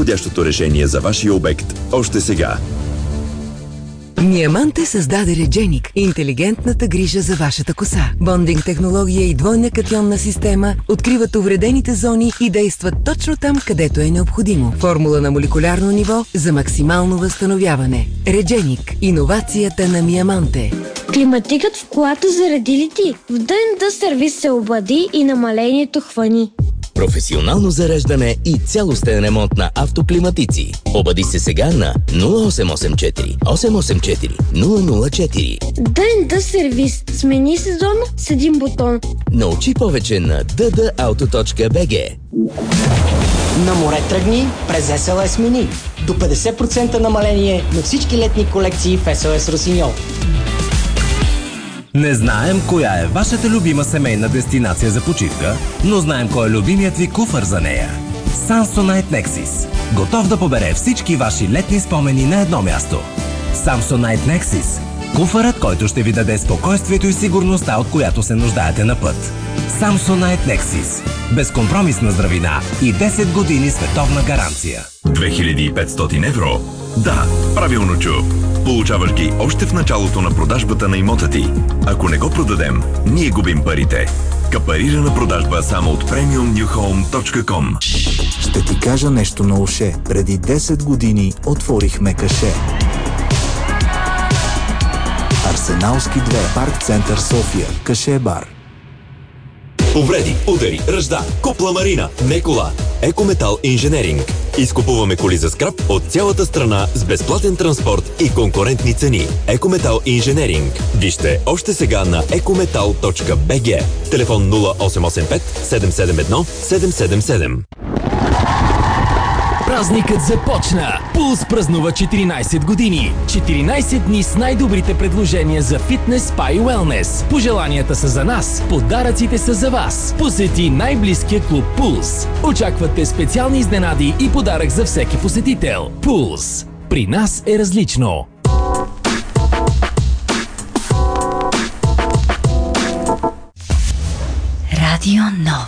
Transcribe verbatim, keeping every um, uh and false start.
най-подходящото решение за вашия обект още сега. Миаманте създаде Редженик – интелигентната грижа за вашата коса. Бондинг технология и двойна катионна система откриват увредените зони и действат точно там, където е необходимо. Формула на молекулярно ниво за максимално възстановяване. Редженик – иновацията на Миаманте. Климатикът в колата заради ли ти? В ди енд ди сервис се обади и намалението хвани. Професионално зареждане и цялостен ремонт на автоклиматици. Обади се сега на нула осем осем четири осем осем четири нула нула четири. ди енд ди сервис. Смени сезон с един бутон. Научи повече на ди ди ауто точка би джи. На море тръгни през ес ел ес Mini. До петдесет процента намаление на всички летни колекции в ес ел ес Росиньол. Не знаем коя е вашата любима семейна дестинация за почивка, но знаем кой е любимият ви куфър за нея. Samsonite Nexus. Готов да побере всички ваши летни спомени на едно място. Samsonite Nexus. Куфърът, който ще ви даде спокойствието и сигурността, от която се нуждаете на път. Samsonite Nexus. Безкомпромисна здравина и десет години световна гаранция. две хиляди и петстотин евро? Да, правилно чу. Получаваш ги още в началото на продажбата на имота ти. Ако не го продадем, ние губим парите. Капарирана продажба само от премиум ню хоум точка ком. Ще ти кажа нещо на уше. Преди десет години отворихме каше. Арсеналски две, Парк Център София, Каше бар. Повреди, удари, ръжда, копла марина, не кола. Екометал инженеринг. Изкупуваме коли за скрап от цялата страна с безплатен транспорт и конкурентни цени. Екометал инженеринг. Вижте още сега на екометал точка би джи. Телефон нула осем осем пет седем седем едно седем седем седем. Празникът започна! Пулс празнува четиринайсет години. четиринайсет дни с най-добрите предложения за фитнес, спа и уелнес. Пожеланията са за нас, подаръците са за вас. Посети най-близкия клуб Пулс. Очаквате специални изненади и подарък за всеки посетител. Пулс. При нас е различно. Радио Нова.